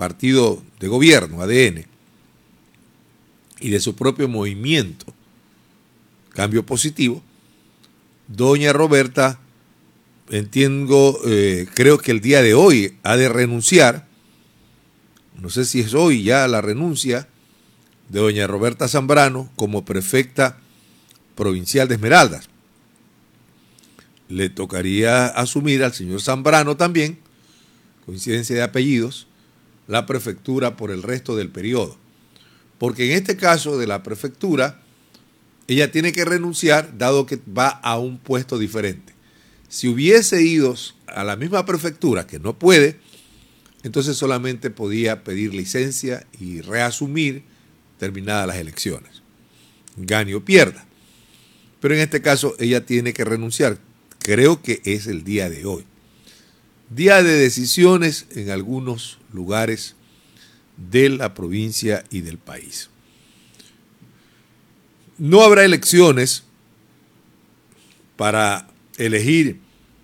partido de gobierno, ADN, y de su propio movimiento, Cambio Positivo, doña Roberta, creo que el día de hoy ha de renunciar, no sé si es hoy ya la renuncia de doña Roberta Zambrano como prefecta provincial de Esmeraldas. Le tocaría asumir al señor Zambrano también, coincidencia de apellidos, la prefectura por el resto del periodo. Porque en este caso de la prefectura, ella tiene que renunciar dado que va a un puesto diferente. Si hubiese ido a la misma prefectura, que no puede, entonces solamente podía pedir licencia y reasumir terminadas las elecciones. Gane o pierda. Pero en este caso ella tiene que renunciar. Creo que es el día de hoy. Día de decisiones en algunos lugares de la provincia y del país. No habrá elecciones para elegir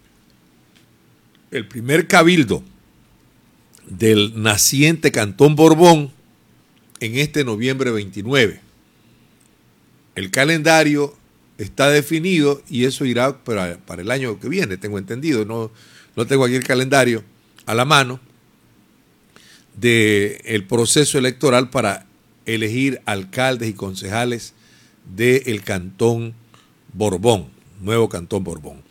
el primer cabildo del naciente Cantón Borbón en este noviembre 29. El calendario está definido y eso irá para el año que viene, tengo entendido. No tengo aquí el calendario a la mano del proceso electoral para elegir alcaldes y concejales del Cantón Borbón, nuevo Cantón Borbón.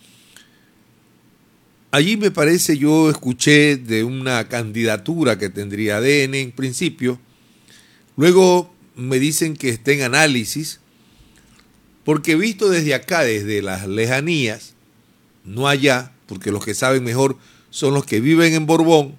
Allí me parece, yo escuché de una candidatura que tendría ADN en principio, luego me dicen que está en análisis, porque visto desde acá, desde las lejanías, no allá, porque los que saben mejor son los que viven en Borbón,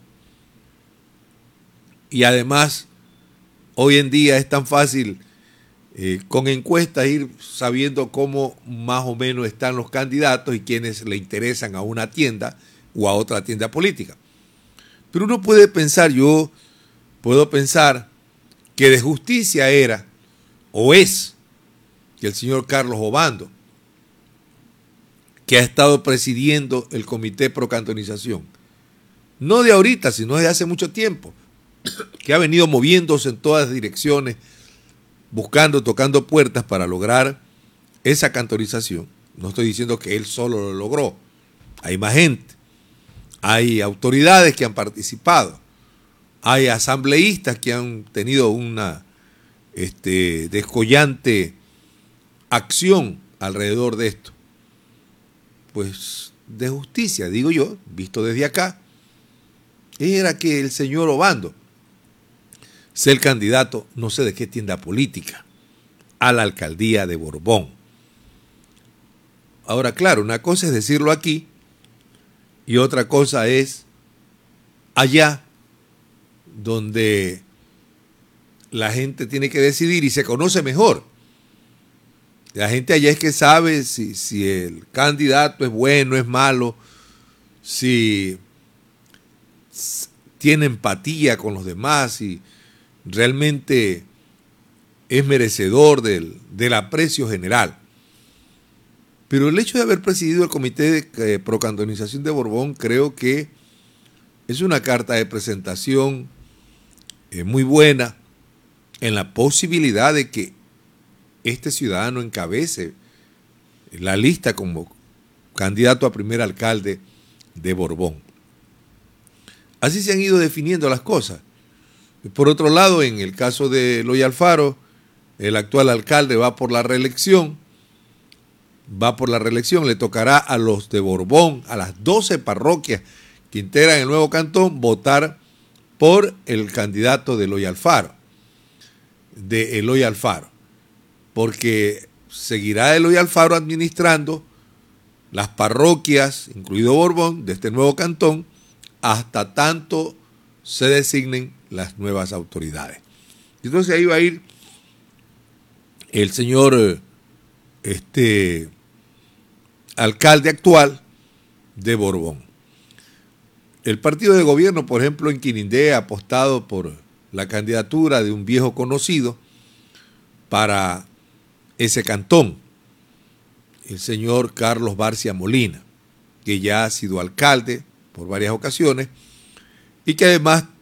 y además hoy en día es tan fácil con encuestas ir sabiendo cómo más o menos están los candidatos y quienes le interesan a una tienda o a otra tienda política. Pero uno puede pensar, yo puedo pensar que de justicia era o es que el señor Carlos Obando, que ha estado presidiendo el Comité Pro Cantonización, no de ahorita, sino de hace mucho tiempo, que ha venido moviéndose en todas direcciones, buscando, tocando puertas para lograr esa cantonización. No estoy diciendo que él solo lo logró, hay más gente, hay autoridades que han participado, hay asambleístas que han tenido una descollante acción alrededor de esto. Pues de justicia, digo yo, visto desde acá, era que el señor Obando sea el candidato, no sé de qué tienda política, a la alcaldía de Borbón. Ahora, claro, una cosa es decirlo aquí y otra cosa es allá donde la gente tiene que decidir y se conoce mejor. La gente allá es que sabe si el candidato es bueno, es malo, si tiene empatía con los demás, si realmente es merecedor del aprecio general. Pero el hecho de haber presidido el Comité de Procantonización de Borbón creo que es una carta de presentación muy buena en la posibilidad de que este ciudadano encabece la lista como candidato a primer alcalde de Borbón. Así se han ido definiendo las cosas. Por otro lado, en el caso de Eloy Alfaro, el actual alcalde va por la reelección, le tocará a los de Borbón, a las 12 parroquias que integran el nuevo cantón, votar por el candidato de Eloy Alfaro, porque seguirá Eloy Alfaro administrando las parroquias, incluido Borbón, de este nuevo cantón, hasta tanto se designen las nuevas autoridades. Entonces ahí va a ir el señor alcalde actual de Borbón. El partido de gobierno, por ejemplo, en Quinindé ha apostado por la candidatura de un viejo conocido para ese cantón, el señor Carlos Barcia Molina, que ya ha sido alcalde por varias ocasiones y que además